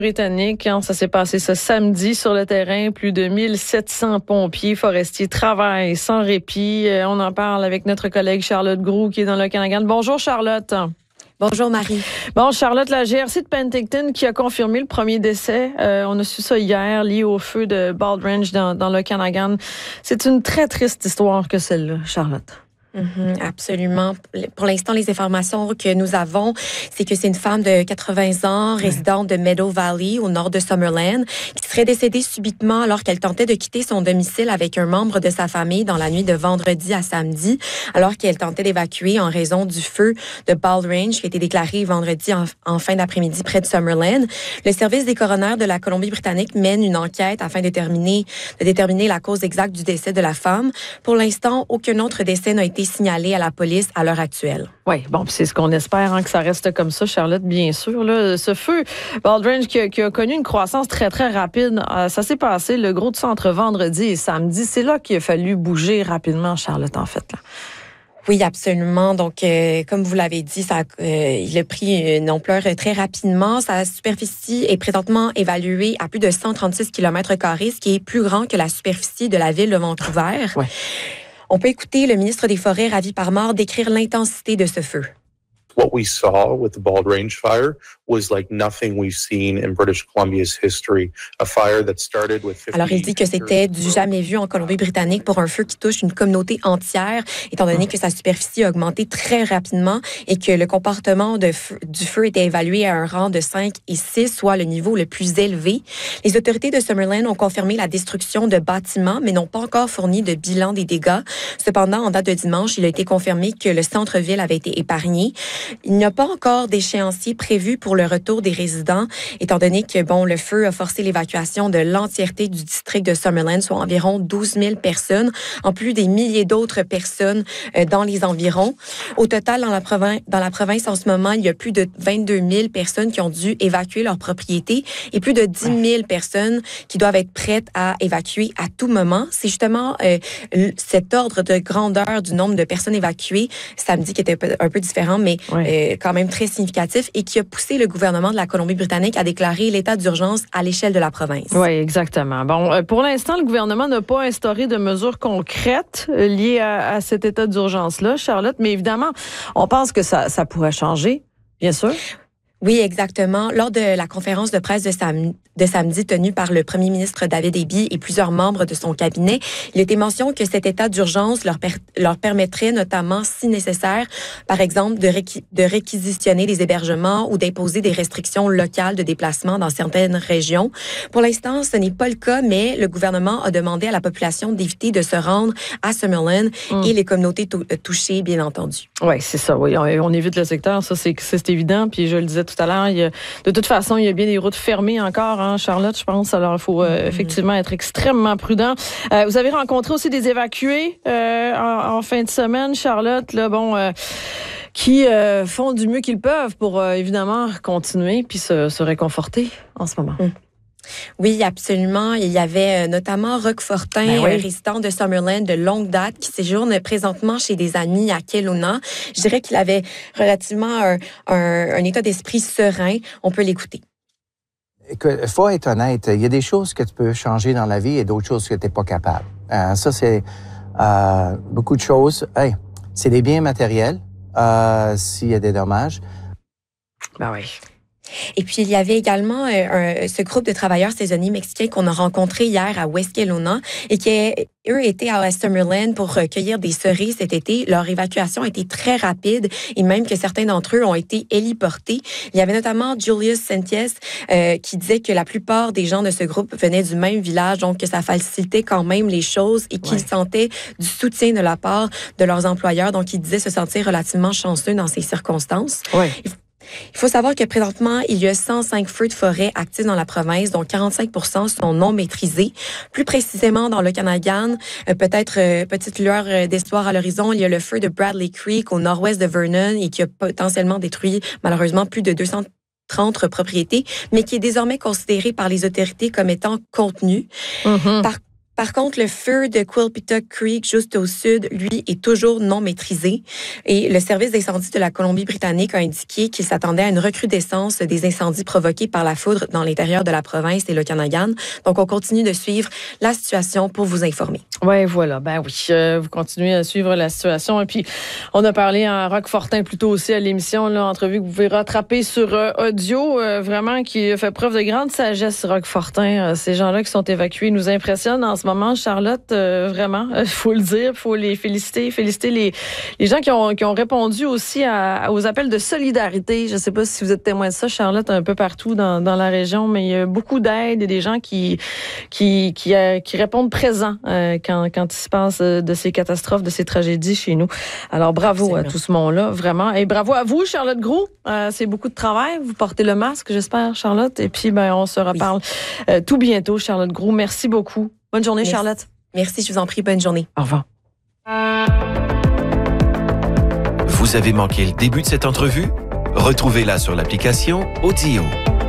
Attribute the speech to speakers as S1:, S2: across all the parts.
S1: Britannique, ça s'est passé ce samedi sur le terrain. Plus de 1700 pompiers forestiers travaillent sans répit. On en parle avec notre collègue Charlotte Groulx qui est dans l'Okanagan. Bonjour Charlotte.
S2: Bonjour Marie.
S1: Bon, Charlotte, la GRC de Penticton qui a confirmé le premier décès. On a su ça hier, lié au feu de Bald Range dans l'Okanagan. C'est une très triste histoire que celle-là, Charlotte.
S2: Absolument. Pour l'instant, les informations que nous avons, c'est que c'est une femme de 80 ans, résidente de Meadow Valley, au nord de Summerland, qui serait décédée subitement alors qu'elle tentait de quitter son domicile avec un membre de sa famille dans la nuit de vendredi à samedi, alors qu'elle tentait d'évacuer en raison du feu de Bald Range qui a été déclaré vendredi en fin d'après-midi près de Summerland. Le service des coronaires de la Colombie-Britannique mène une enquête afin de déterminer la cause exacte du décès de la femme. Pour l'instant, aucun autre décès n'a été signalé à la police à l'heure actuelle.
S1: Oui, bon, c'est ce qu'on espère, que ça reste comme ça, Charlotte, bien sûr. Là, ce feu, Bald Range, qui a connu une croissance très, très rapide, ça s'est passé, le gros de ça, entre vendredi et samedi. C'est là qu'il a fallu bouger rapidement, Charlotte, en fait. Là.
S2: Oui, absolument. Donc, comme vous l'avez dit, il a pris une ampleur très rapidement. Sa superficie est présentement évaluée à plus de 136 km², ce qui est plus grand que la superficie de la ville de Vancouver.
S1: Ouais.
S2: On peut écouter le ministre des Forêts, Ravi Parmar, décrire l'intensité de ce feu.
S3: What we saw with the Bald Range fire was like nothing we've seen in British Columbia's history. A fire that started with 50.
S2: Alors, il dit que c'était du jamais vu en Colombie-Britannique pour un feu qui touche une communauté entière, étant donné que sa superficie a augmenté très rapidement et que le comportement du feu était évalué à un rang de 5 et 6, soit le niveau le plus élevé. Les autorités de Summerland ont confirmé la destruction de bâtiments, mais n'ont pas encore fourni de bilan des dégâts. Cependant, en date de dimanche, il a été confirmé que le centre-ville avait été épargné. Il n'y a pas encore d'échéancier prévu pour le retour des résidents, étant donné que le feu a forcé l'évacuation de l'entièreté du district de Summerland, soit environ 12 000 personnes, en plus des milliers d'autres personnes dans les environs. Au total, dans la province, en ce moment, il y a plus de 22 000 personnes qui ont dû évacuer leur propriété et plus de 10 000 personnes qui doivent être prêtes à évacuer à tout moment. C'est justement cet ordre de grandeur du nombre de personnes évacuées samedi qui était un peu différent, mais quand même très significatif et qui a poussé le gouvernement de la Colombie-Britannique à déclarer l'état d'urgence à l'échelle de la province.
S1: Oui, exactement. Bon, pour l'instant, le gouvernement n'a pas instauré de mesures concrètes liées à cet état d'urgence-là, Charlotte, mais évidemment, on pense que ça pourrait changer, bien sûr.
S2: Oui, exactement. Lors de la conférence de presse de samedi tenue par le premier ministre David Eby et plusieurs membres de son cabinet, il était mention que cet état d'urgence leur permettrait notamment, si nécessaire, par exemple, de réquisitionner des hébergements ou d'imposer des restrictions locales de déplacement dans certaines régions. Pour l'instant, ce n'est pas le cas, mais le gouvernement a demandé à la population d'éviter de se rendre à Summerland et les communautés touchées, bien entendu.
S1: Oui, c'est ça. Oui, on évite le secteur, ça c'est évident. Puis je le disais tout à l'heure, de toute façon, il y a bien des routes fermées encore, Charlotte, je pense. Alors, il faut effectivement être extrêmement prudent. Vous avez rencontré aussi des évacués en fin de semaine, Charlotte, là, qui font du mieux qu'ils peuvent pour, évidemment, continuer puis se réconforter en ce moment.
S2: Oui, absolument. Il y avait notamment Roch Fortin, résident de Summerland de longue date, qui séjourne présentement chez des amis à Kelowna. Je dirais qu'il avait relativement un état d'esprit serein. On peut l'écouter.
S4: Il faut être honnête. Il y a des choses que tu peux changer dans la vie et d'autres choses que tu n'es pas capable. Ça, c'est beaucoup de choses. C'est des biens matériels s'il y a des dommages.
S1: Ben oui.
S2: Et puis, il y avait également ce groupe de travailleurs saisonniers mexicains qu'on a rencontré hier à West Kelowna et qui, eux, étaient à Summerland pour cueillir des cerises cet été. Leur évacuation a été très rapide et même que certains d'entre eux ont été héliportés. Il y avait notamment Julius Sentiès qui disait que la plupart des gens de ce groupe venaient du même village, donc que ça facilitait quand même les choses et qu'ils sentaient du soutien de la part de leurs employeurs. Donc, ils disaient se sentir relativement chanceux dans ces circonstances.
S1: Ouais.
S2: Il faut savoir que présentement, il y a 105 feux de forêt actifs dans la province, dont 45% sont non maîtrisés. Plus précisément, dans l'Okanagan, peut-être petite lueur d'espoir à l'horizon, il y a le feu de Bradley Creek au nord-ouest de Vernon et qui a potentiellement détruit malheureusement plus de 230 propriétés, mais qui est désormais considéré par les autorités comme étant contenu. Par contre, le feu de Quilpita Creek, juste au sud, lui, est toujours non maîtrisé. Et le service d'incendie de la Colombie-Britannique a indiqué qu'il s'attendait à une recrudescence des incendies provoqués par la foudre dans l'intérieur de la province et l'Okanagan. Donc, on continue de suivre la situation pour vous informer.
S1: Ouais, voilà. Ben oui, vous continuez à suivre la situation. Et puis, on a parlé à Roch Fortin plus tôt aussi à l'émission, là, entrevue que vous pouvez rattraper sur audio, vraiment qui fait preuve de grande sagesse, Roch Fortin. Ces gens-là qui sont évacués nous impressionnent en ce moment, Charlotte, vraiment, faut le dire, faut les féliciter les gens qui ont répondu aussi aux appels de solidarité. Je sais pas si vous êtes témoin de ça, Charlotte, un peu partout dans la région, mais il y a beaucoup d'aide et des gens qui répondent présents quand il se passe de ces catastrophes, de ces tragédies chez nous. Alors bravo Absolument. À tout ce monde-là, vraiment, et bravo à vous, Charlotte Groulx. C'est beaucoup de travail. Vous portez le masque, j'espère, Charlotte, et puis on se reparle tout bientôt, Charlotte Groulx. Merci beaucoup. Bonne journée,
S2: Merci.
S1: Charlotte.
S2: Merci, je vous en prie. Bonne journée.
S1: Au revoir.
S5: Vous avez manqué le début de cette entrevue? Retrouvez-la sur l'application Audio.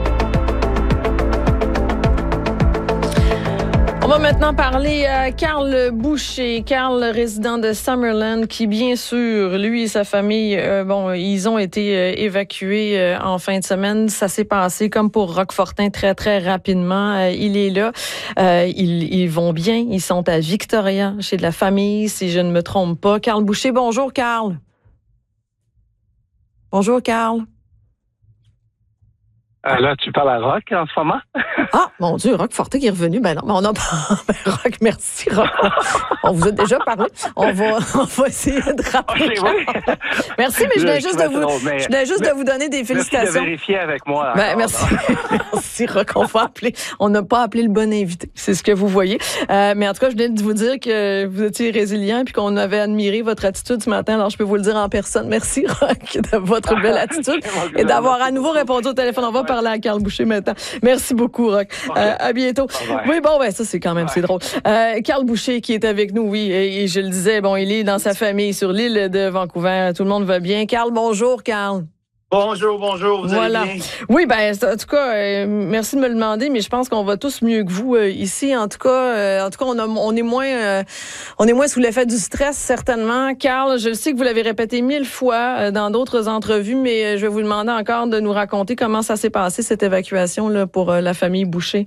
S1: On va maintenant parler à Carl Boucher. Carl, résident de Summerland, qui, bien sûr, lui et sa famille, ils ont été évacués en fin de semaine. Ça s'est passé comme pour Roch Fortin très, très rapidement. Il est là. Ils vont bien. Ils sont à Victoria, chez de la famille, si je ne me trompe pas. Carl Boucher, bonjour, Carl. Bonjour, Carl.
S6: Là, tu parles à Roch en ce moment?
S1: Ah, mon Dieu, Roch Fortin qui est revenu. Ben non, mais on a pas. Roch, merci, Roch. On vous a déjà parlé. On va essayer de rappeler. Merci, mais je venais juste de vous donner des félicitations.
S6: Merci de vérifier avec moi.
S1: Merci. Merci, Roch. On va appeler. On n'a pas appelé le bon invité. C'est ce que vous voyez. Mais en tout cas, je venais de vous dire que vous étiez résilient puis qu'on avait admiré votre attitude ce matin. Alors, je peux vous le dire en personne. Merci, Roch, de votre belle attitude et d'avoir à nouveau répondu au téléphone. On va parler à Carl Boucher maintenant. Merci beaucoup, Roch. À bientôt. Oui, ça, c'est quand même, c'est drôle. Carl Boucher qui est avec nous, oui, et je le disais, il est dans sa famille sur l'île de Vancouver. Tout le monde va bien. Carl, bonjour, Carl.
S7: Bonjour, vous allez bien?
S1: Oui, en tout cas, merci de me le demander, mais je pense qu'on va tous mieux que vous ici. En tout cas, on est moins sous l'effet du stress, certainement. Carl, je sais que vous l'avez répété 1000 fois dans d'autres entrevues, mais je vais vous demander encore de nous raconter comment ça s'est passé, cette évacuation là pour la famille Boucher.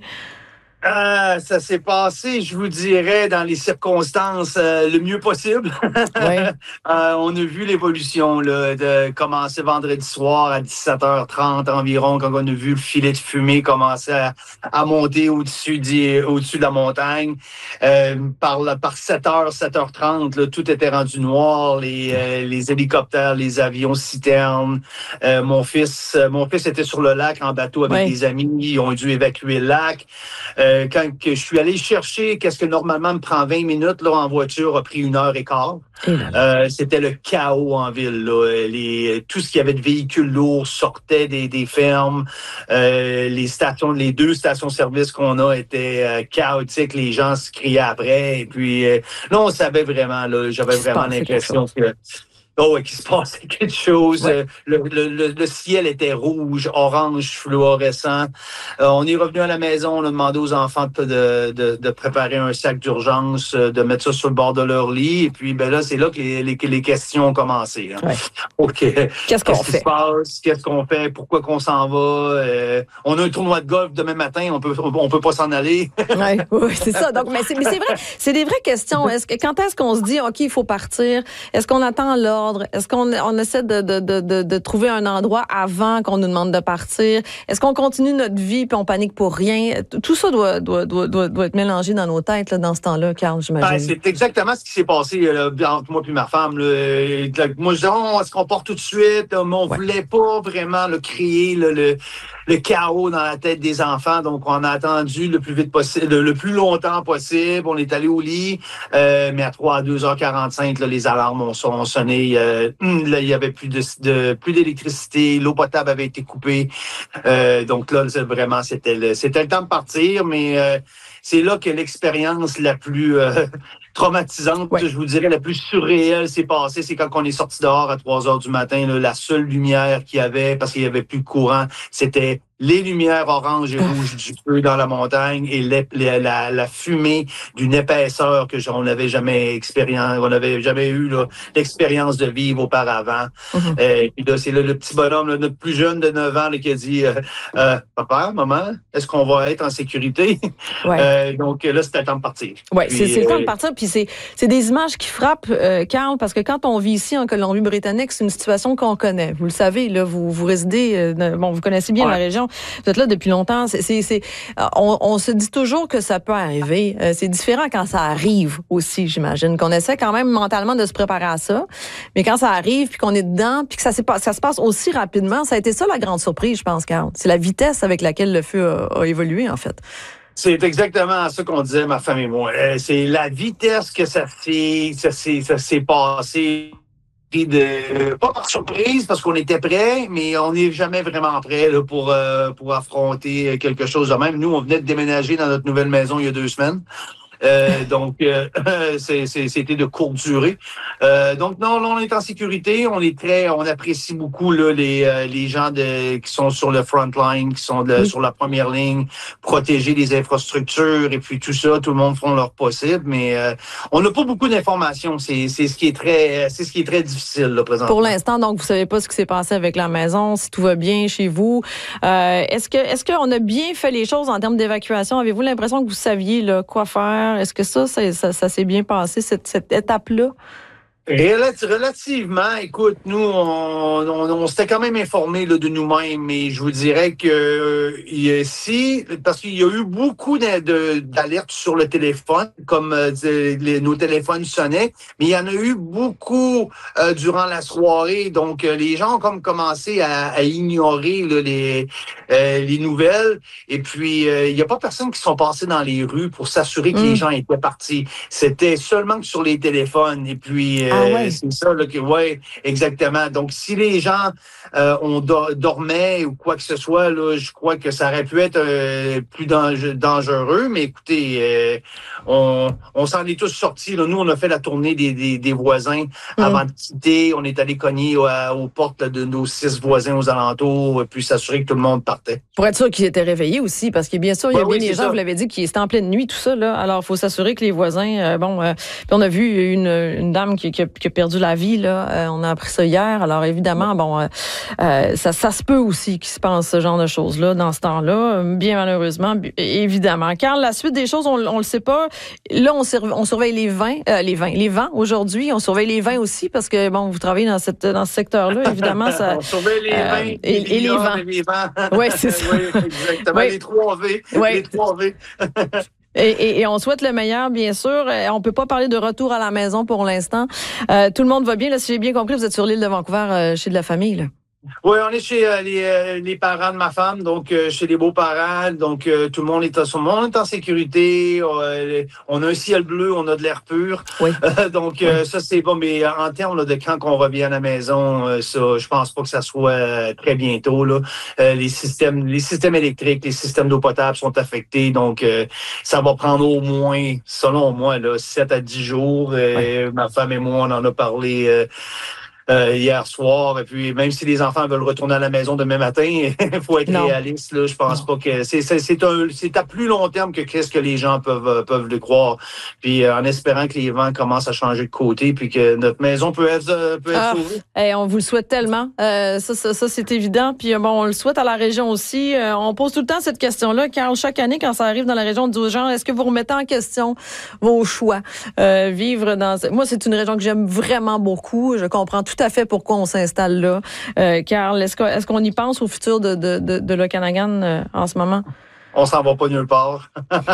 S7: Ça s'est passé, je vous dirais, dans les circonstances le mieux possible.
S1: Oui.
S7: On a vu l'évolution là, de commencer vendredi soir à 17h30 environ, quand on a vu le filet de fumée commencer à monter au-dessus de la montagne. Par 7h, 7h30, là, tout était rendu noir, les hélicoptères, les avions citernes. Mon fils était sur le lac en bateau avec des amis. Ils ont dû évacuer le lac. Quand je suis allé chercher, qu'est-ce que normalement me prend 20 minutes là, en voiture, a pris 1h15. C'était le chaos en ville. Là. Tout ce qu'il y avait de véhicules lourds sortait des fermes. Les 2 stations-service qu'on a étaient chaotiques. Les gens se criaient après. Et puis, là, on savait vraiment. Là, j'avais vraiment l'impression que... qu'il se passait quelque chose. Ouais. Le ciel était rouge, orange, fluorescent. On est revenu à la maison, on a demandé aux enfants de préparer un sac d'urgence, de mettre ça sur le bord de leur lit. Et puis, là, c'est là que les questions ont commencé. Hein. Ouais. OK.
S1: Qu'est-ce qu'on fait?
S7: Se passe? Qu'est-ce qu'on fait? Pourquoi qu'on s'en va? On a un tournoi de golf demain matin, on peut pas s'en aller.
S1: Oui, c'est ça. Donc, mais c'est vrai, c'est des vraies questions. Quand est-ce qu'on se dit, OK, il faut partir? Est-ce qu'on attend l'ordre? Est-ce qu'on essaie de trouver un endroit avant qu'on nous demande de partir? Est-ce qu'on continue notre vie puis on panique pour rien? Tout ça doit être mélangé dans nos têtes là, dans ce temps-là, Carl, j'imagine.
S7: C'est exactement ce qui s'est passé là, entre moi et ma femme. Là. Moi, je disais, est-ce qu'on part tout de suite? Mais on voulait pas vraiment créer le chaos dans la tête des enfants. Donc, on a attendu le plus vite possible, le plus longtemps possible. On est allé au lit, mais à 2h45, là, les alarmes ont sonné. Là, il y avait plus d'électricité, l'eau potable avait été coupée. Donc là, vraiment, c'était le temps de partir, mais c'est là que l'expérience la plus traumatisante, je vous dirais, la plus surréelle s'est passée. C'est quand on est sorti dehors à 3h du matin, là, la seule lumière qu'il y avait, parce qu'il n'y avait plus de courant, c'était les lumières orange et rouge du feu dans la montagne et la fumée d'une épaisseur que on n'avait jamais eu là, l'expérience de vivre auparavant. Et puis là, c'est là, le petit bonhomme, là, notre plus jeune de 9 ans, là, qui a dit papa, maman, est-ce qu'on va être en sécurité?
S1: Ouais.
S7: Donc là, c'était le temps de partir.
S1: Oui, c'est le temps de partir. Puis c'est des images qui frappent, Carl, parce que quand on vit ici en Colombie-Britannique, c'est une situation qu'on connaît. Vous le savez, là, vous résidez, vous connaissez bien la région. Vous êtes là depuis longtemps. On se dit toujours que ça peut arriver. C'est différent quand ça arrive aussi, j'imagine. Qu'on essaie quand même mentalement de se préparer à ça. Mais quand ça arrive, puis qu'on est dedans, puis que ça se passe aussi rapidement, ça a été ça la grande surprise, je pense, Carl. C'est la vitesse avec laquelle le feu a évolué, en fait.
S7: C'est exactement ça qu'on disait, ma femme et moi. C'est la vitesse que ça s'est passé. Pas par surprise, parce qu'on était prêts, mais on n'est jamais vraiment prêt là, pour affronter quelque chose de même. Nous, on venait de déménager dans notre nouvelle maison il y a 2 semaines. Donc, c'était de courte durée. Donc, non, là, on est en sécurité. On apprécie beaucoup là, les gens qui sont sur le front line, qui sont sur la première ligne, protéger les infrastructures et puis tout ça. Tout le monde fera leur possible, mais on n'a pas beaucoup d'informations. C'est ce qui est très difficile là, présentement.
S1: Pour l'instant, donc, vous savez pas ce qui s'est passé avec la maison, si tout va bien chez vous. Est-ce qu'on a bien fait les choses en termes d'évacuation? Avez-vous l'impression que vous saviez là, quoi faire? Est-ce que ça s'est bien passé, cette étape-là?
S7: Relativement, écoute, nous, on s'était quand même informés là, de nous-mêmes, mais je vous dirais que parce qu'il y a eu beaucoup d'alertes sur le téléphone, comme nos téléphones sonnaient, mais il y en a eu beaucoup durant la soirée, donc les gens ont comme commencé à ignorer là, les nouvelles, et puis il n'y a pas personne qui sont passés dans les rues pour s'assurer que les gens étaient partis. C'était seulement que sur les téléphones, et puis c'est ça, là, ouais, exactement. Donc, si les gens dormaient ou quoi que ce soit, là, je crois que ça aurait pu être plus dangereux. Mais écoutez, on s'en est tous sortis. Là. Nous, on a fait la tournée des voisins avant de quitter. On est allé cogner aux portes là, de nos 6 voisins aux alentours, puis s'assurer que tout le monde partait.
S1: Pour être sûr qu'ils étaient réveillés aussi, parce que bien sûr, il y a bien des gens, vous l'avez dit, qui étaient en pleine nuit, tout ça. Là. Alors, il faut s'assurer que les voisins... puis on a vu une dame qui a perdu la vie, là. On a appris ça hier. Alors, évidemment, ça se peut aussi qu'il se passe ce genre de choses-là dans ce temps-là. Bien malheureusement, évidemment. Carl, la suite des choses, on le sait pas. Là, on surveille les vents aujourd'hui. On surveille les vins aussi parce que, vous travaillez dans ce secteur-là, évidemment. Ça,
S7: on surveille les vins
S1: et les vents. Oui, c'est ça.
S7: Oui, exactement. Les 3 V. Les 3 V.
S1: Et on souhaite le meilleur, bien sûr. On peut pas parler de retour à la maison pour l'instant. Tout le monde va bien. Là, si j'ai bien compris, vous êtes sur l'île de Vancouver chez de la famille, là.
S7: Oui, on est chez les parents de ma femme, donc chez les beaux-parents. Donc, tout le monde est en sécurité. On a un ciel bleu, on a de l'air pur.
S1: Oui.
S7: Donc, ça, c'est bon. Mais en termes là, de quand on revient à la maison, ça, je pense pas que ça soit très bientôt. Là. Les systèmes électriques, les systèmes d'eau potable sont affectés. Donc, ça va prendre au moins, selon moi, là, 7 à 10 jours. Ma femme et moi, on en a parlé... hier soir, et puis même si les enfants veulent retourner à la maison demain matin, il faut être réaliste. Là, je pense pas que c'est à plus long terme que qu'est-ce que les gens peuvent le croire. Puis en espérant que les vents commencent à changer de côté, puis que notre maison peut être sauvée.
S1: On vous le souhaite tellement. Ça c'est évident. Puis on le souhaite à la région aussi. On pose tout le temps cette question-là, car chaque année, quand ça arrive dans la région, on dit aux gens, est-ce que vous remettez en question vos choix? Vivre dans... Moi, c'est une région que j'aime vraiment beaucoup. Je comprends tout à fait pourquoi on s'installe là. Carl, est-ce qu'on y pense au futur de l'Okanagan en ce moment?
S7: On s'en va pas nulle part.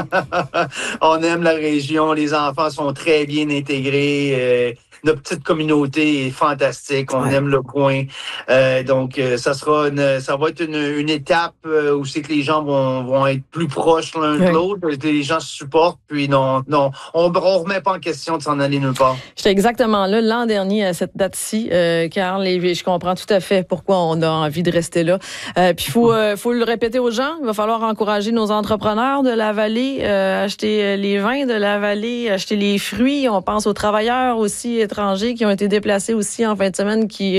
S7: On aime la région. Les enfants sont très bien intégrés. Notre petite communauté est fantastique. On aime le coin. Donc, ça va être une étape où c'est que les gens vont être plus proches l'un de l'autre. Les gens se supportent. Puis non, on remet pas en question de s'en aller nulle part.
S1: J'étais exactement là l'an dernier à cette date-ci, Carl, et je comprends tout à fait pourquoi on a envie de rester là. Puis faut le répéter aux gens. Il va falloir encourager nos entrepreneurs de la vallée, acheter les vins de la vallée, acheter les fruits. On pense aux travailleurs aussi étrangers qui ont été déplacés aussi en fin de semaine, qui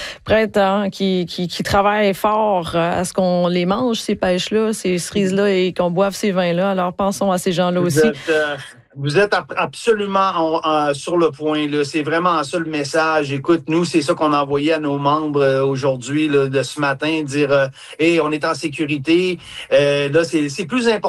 S1: qui travaillent fort à ce qu'on les mange, ces pêches-là, ces cerises-là, et qu'on boive ces vins-là. Alors, pensons à ces gens-là aussi.
S7: Vous êtes absolument sur le point, là. C'est vraiment ça le message. Écoute, nous, c'est ça qu'on a envoyé à nos membres aujourd'hui, là, de ce matin, dire hey, on est en sécurité. Là, c'est plus important.